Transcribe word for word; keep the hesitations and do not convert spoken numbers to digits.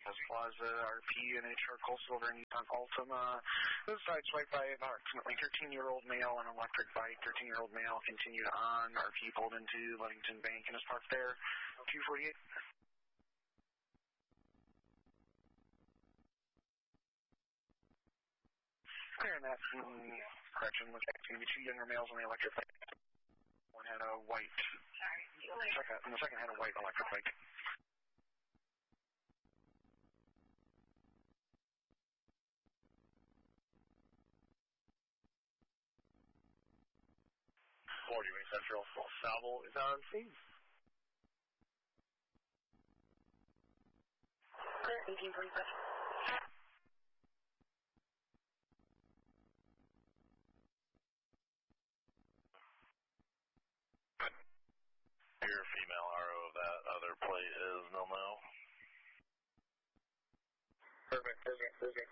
West Plaza, R P, and H R Coastal over Nissan Altima. This is sideswiped by approximately thirteen-year-old male on an electric bike. thirteen-year-old male continued on. R P pulled into Ludington Bank and is parked there. two forty-eight. Clear on that. Mm, correction, looks like it's going to be two younger males on the electric bike. One had a white. Sorry. Second, and the second had a white electric bike. forty Wing Central, Salvo is on scene. Clear, eighteen forty-seven. Your female R O of that other plate is nil nil. Perfect, perfect, perfect.